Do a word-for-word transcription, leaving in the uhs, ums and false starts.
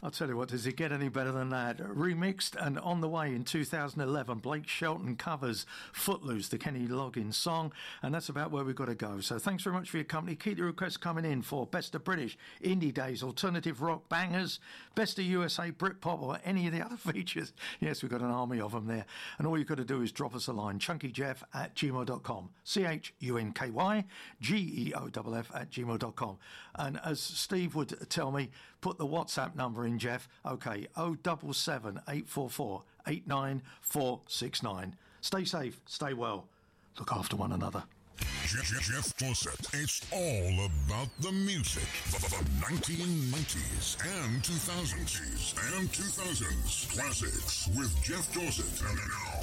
I'll tell you what, does it get any better than that? Remixed and on the way in two thousand eleven, Blake Shelton covers Footloose, the Kenny Loggins song, and that's about where we've got to go. So thanks very much for your company. Keep the requests coming in for Best of British, Indie Days, Alternative Rock Bangers, Best of U S A, Britpop, or any of the other features. Yes, we've got an army of them there. And all you've got to do is drop us a line, chunkyjeff at gmail dot com. C H U N K Y G E O F F at gmail dot com. And as Steve would tell me, put the WhatsApp number in, Jeff. Okay, oh seven seven, eight four four, eight nine four six nine. Stay safe, stay well, look after one another. Jeff, Jeff, Jeff Dorsett. It's all about the music. The, the nineteen nineties and two thousands and two thousands classics with Jeff Dorsett. And now.